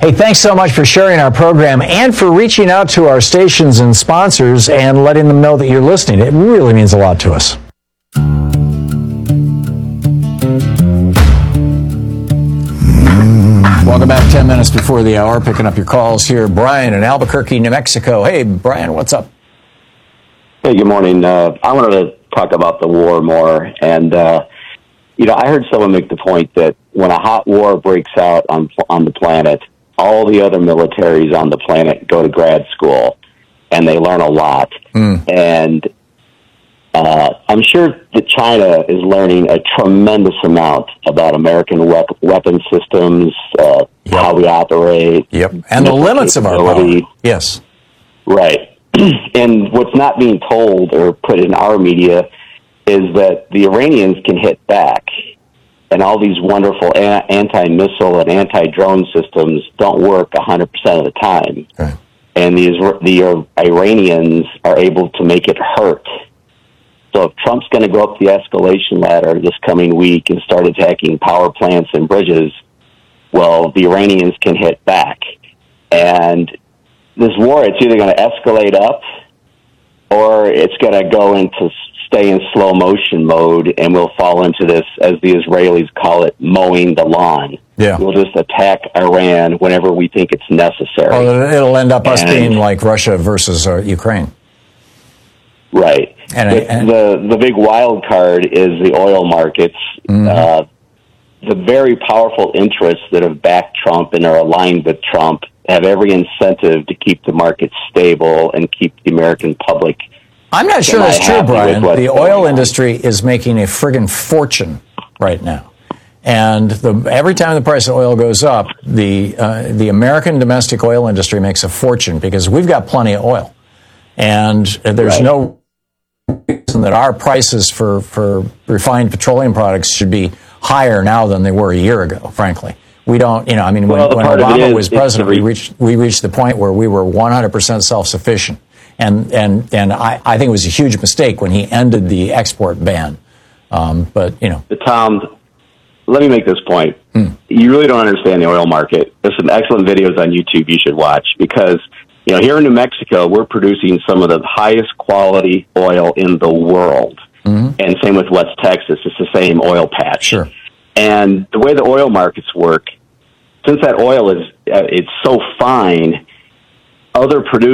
Hey, thanks so much for sharing our program and for reaching out to our stations and sponsors and letting them know that you're listening. It really means a lot to us. Welcome back. 10 minutes before the hour, picking up your calls here. Brian in Albuquerque, New Mexico. Hey, Brian, what's up? Hey, good morning. I wanted to talk about the war more. And, I heard someone make the point that when a hot war breaks out on the planet, all the other militaries on the planet go to grad school, and they learn a lot. And I'm sure that China is learning a tremendous amount about American weapon systems, how we operate. And the limits of our power. Yes. Right. And what's not being told or put in our media is that the Iranians can hit back, and all these wonderful anti-missile and anti-drone systems don't work 100% of the time. Right. And the Iranians are able to make it hurt. So if Trump's going to go up the escalation ladder this coming week and start attacking power plants and bridges, well, the Iranians can hit back. And this war, it's either going to escalate up or it's going to go into stay in slow motion mode, and we'll fall into this, as the Israelis call it, mowing the lawn. Yeah. We'll just attack Iran whenever we think it's necessary. Well, it'll end up us being like Russia versus Ukraine. Right. And the big wild card is the oil markets. The very powerful interests that have backed Trump and are aligned with Trump have every incentive to keep the markets stable and keep the American public. I'm not sure that's true, Brian. The oil industry is making a friggin' fortune right now. And every time the price of oil goes up, the American domestic oil industry makes a fortune because we've got plenty of oil. And there's no reason that our prices for refined petroleum products should be higher now than they were a year ago, frankly. We don't, when Obama was president, we reached the point where we were 100% self-sufficient. And I think it was a huge mistake when he ended the export ban. Tom, let me make this point. You really don't understand the oil market. There's some excellent videos on YouTube you should watch because, here in New Mexico, we're producing some of the highest quality oil in the world. And same with West Texas. It's the same oil patch. Sure. And the way the oil markets work, since that oil it's so fine, other producers